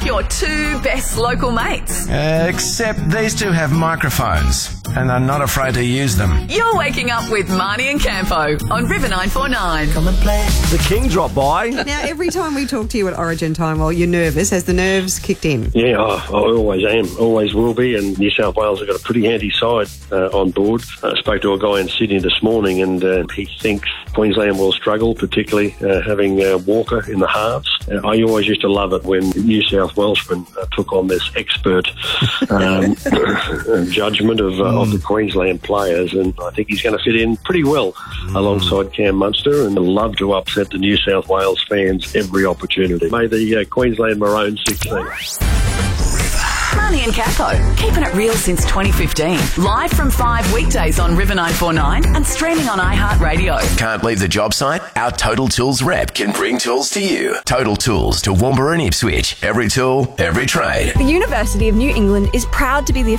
your two best local mates. Except these two have microphones and are not afraid to use them. You're waking up with Marnie and Campo on River 949. Come and play. The King dropped by. Now, every time we talk to you at Origin time, well, you're nervous. Has the nerves kicked in? Yeah, I always am, always will be, and New South Wales have got a pretty handy side on board. I spoke to a guy in Sydney this morning, and he thinks Queensland will struggle, particularly having Walker in the halves. I always used to love it when New South Welshmen took on this expert judgment of the Queensland players, and I think he's going to fit in pretty well alongside Cam Munster, and love to upset the New South Wales fans every opportunity. May the Queensland Maroons succeed. Marnie and Campo, keeping it real since 2015. Live from 5 weekdays on River 949 and streaming on iHeartRadio. Can't leave the job site? Our Total Tools rep can bring tools to you. Total Tools to Toowoomba and Ipswich. Every tool, every trade. The University of New England is proud to be the